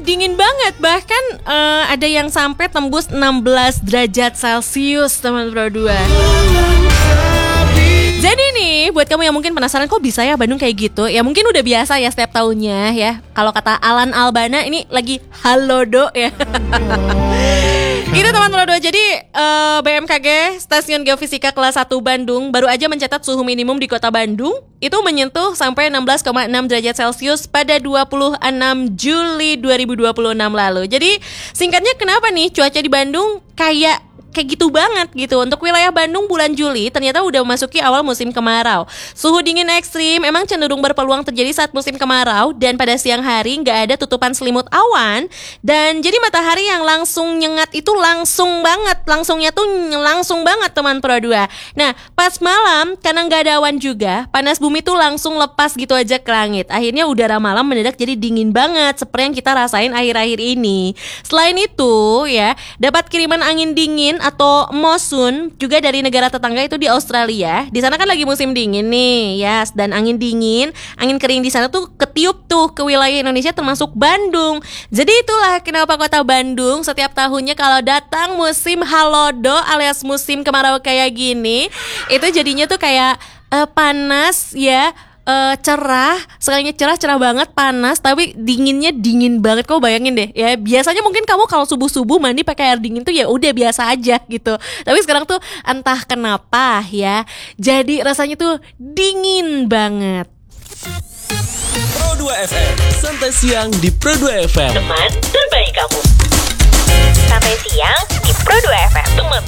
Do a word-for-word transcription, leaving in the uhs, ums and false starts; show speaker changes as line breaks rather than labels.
dingin banget. Bahkan uh, ada yang sampai tembus enam belas derajat Celcius, teman Pro dua. Jadi nih, buat kamu yang mungkin penasaran kok bisa ya Bandung kayak gitu, ya mungkin udah biasa ya setiap tahunnya ya. Kalau kata Alan Albana ini lagi halodo ya. Gitu teman Pro dua. Jadi uh, B M K G Stasiun Geofisika Kelas satu Bandung baru aja mencatat suhu minimum di kota Bandung itu menyentuh sampai enam belas koma enam derajat Celcius pada dua puluh enam Juli dua ribu dua puluh enam lalu. Jadi singkatnya kenapa nih cuaca di Bandung kayak kayak gitu banget gitu. Untuk wilayah Bandung bulan Juli ternyata udah memasuki awal musim kemarau. Suhu dingin ekstrim emang cenderung berpeluang terjadi saat musim kemarau, dan pada siang hari nggak ada tutupan selimut awan, dan jadi matahari yang langsung nyengat itu langsung banget, langsungnya tuh langsung banget teman Pro dua. Nah pas malam karena nggak ada awan juga, panas bumi tuh langsung lepas gitu aja ke langit. Akhirnya udara malam mendadak jadi dingin banget seperti yang kita rasain akhir-akhir ini. Selain itu ya, dapat kiriman angin dingin atau monsun juga dari negara tetangga itu di Australia. Di sana kan lagi musim dingin nih, ya, yes, dan angin dingin, angin kering di sana tuh ketiup tuh ke wilayah Indonesia termasuk Bandung. Jadi itulah kenapa kota Bandung setiap tahunnya kalau datang musim halodo alias musim kemarau kayak gini, itu jadinya tuh kayak uh, panas ya. Uh, cerah, sekalinya cerah, cerah banget, panas, tapi dinginnya dingin banget. Kau bayangin deh, ya biasanya mungkin kamu kalau subuh-subuh mandi pakai air dingin tuh ya udah biasa aja gitu. Tapi sekarang tuh entah kenapa ya, jadi rasanya tuh dingin banget.
Pro dua F M, santai siang di Pro dua F M.
Teman terbaik kamu. Sampai siang di Pro dua F M. Teman